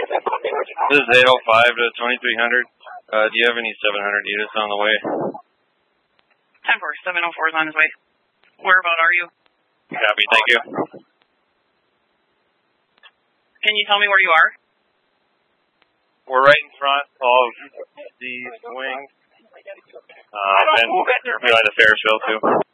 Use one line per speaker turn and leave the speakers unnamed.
This is 805 to 2300. Do you have any 700 units on the way?
10-4, 704 is on his way. Whereabout are you?
Copy, thank you.
Can you tell me where you are?
We're right in front of the swing. And behind the Ferris wheel, too.